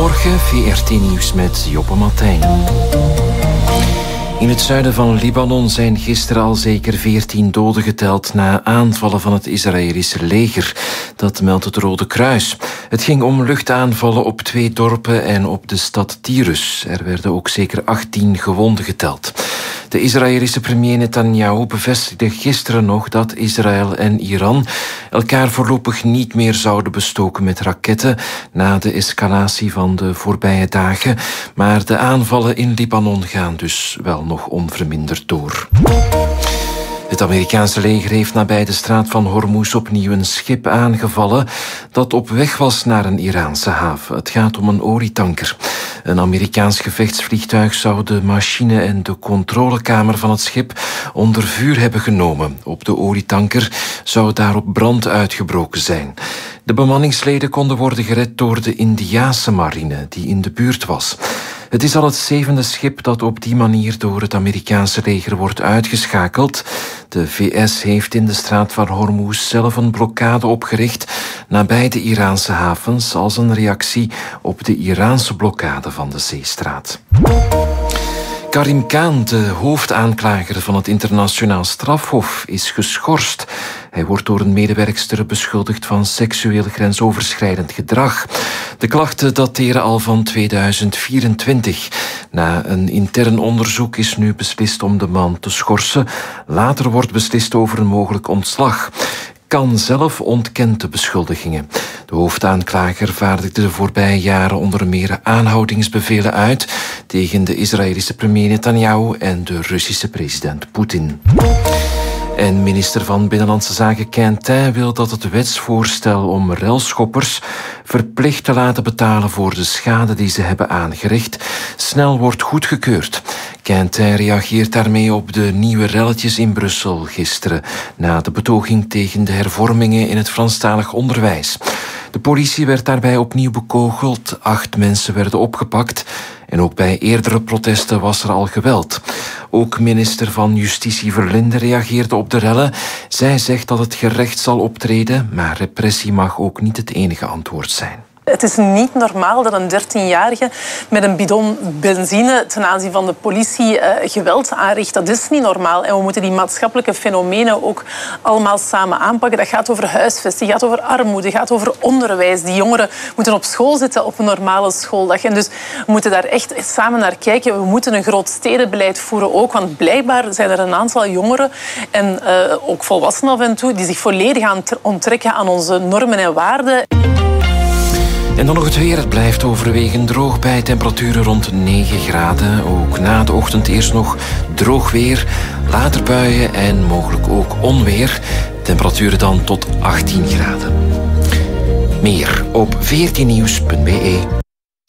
Goedemorgen, VRT Nieuws met Joppe Martijn. In het zuiden van Libanon zijn gisteren al zeker 14 doden geteld na aanvallen van het Israëlische leger. Dat meldt het Rode Kruis. Het ging om luchtaanvallen op 2 dorpen en op de stad Tyrus. Er werden ook zeker 18 gewonden geteld. De Israëlische premier Netanyahu bevestigde gisteren nog dat Israël en Iran elkaar voorlopig niet meer zouden bestoken met raketten na de escalatie van de voorbije dagen. Maar de aanvallen in Libanon gaan dus wel nog onverminderd door. Het Amerikaanse leger heeft nabij de straat van Hormuz opnieuw een schip aangevallen dat op weg was naar een Iraanse haven. Het gaat om een olietanker. Een Amerikaans gevechtsvliegtuig zou de machine en de controlekamer van het schip onder vuur hebben genomen. Op de olietanker zou daarop brand uitgebroken zijn. De bemanningsleden konden worden gered door de Indiase marine die in de buurt was. Het is al het 7e schip dat op die manier door het Amerikaanse leger wordt uitgeschakeld. De VS heeft in de straat van Hormuz zelf een blokkade opgericht nabij de Iraanse havens als een reactie op de Iraanse blokkade van de zeestraat. Karim Khan, de hoofdaanklager van het internationaal strafhof, is geschorst. Hij wordt door een medewerkster beschuldigd van seksueel grensoverschrijdend gedrag. De klachten dateren al van 2024. Na een intern onderzoek is nu beslist om de man te schorsen. Later wordt beslist over een mogelijk ontslag. Khan zelf ontkent de beschuldigingen. De hoofdaanklager vaardigde de voorbije jaren onder meer aanhoudingsbevelen uit tegen de Israëlische premier Netanyahu en de Russische president Poetin. En minister van Binnenlandse Zaken Quintin wil dat het wetsvoorstel om relschoppers verplicht te laten betalen voor de schade die ze hebben aangericht snel wordt goedgekeurd. Quintin reageert daarmee op de nieuwe relletjes in Brussel gisteren na de betoging tegen de hervormingen in het Franstalig onderwijs. De politie werd daarbij opnieuw bekogeld, 8 mensen werden opgepakt en ook bij eerdere protesten was er al geweld. Ook minister van Justitie Verlinde reageerde op de rellen. Zij zegt dat het gerecht zal optreden, maar repressie mag ook niet het enige antwoord zijn. Het is niet normaal dat een 13-jarige met een bidon benzine ten aanzien van de politie geweld aanricht. Dat is niet normaal. En we moeten die maatschappelijke fenomenen ook allemaal samen aanpakken. Dat gaat over huisvesting, gaat over armoede, gaat over onderwijs. Die jongeren moeten op school zitten op een normale schooldag. En dus we moeten daar echt samen naar kijken. We moeten een groot stedenbeleid voeren ook. Want blijkbaar zijn er een aantal jongeren en ook volwassenen af en toe die zich volledig aan onttrekken aan onze normen en waarden. En dan nog het weer. Het blijft overwegend droog bij temperaturen rond 9 graden. Ook na de ochtend eerst nog droog weer, later buien en mogelijk ook onweer. Temperaturen dan tot 18 graden. Meer op vrtnieuws.be.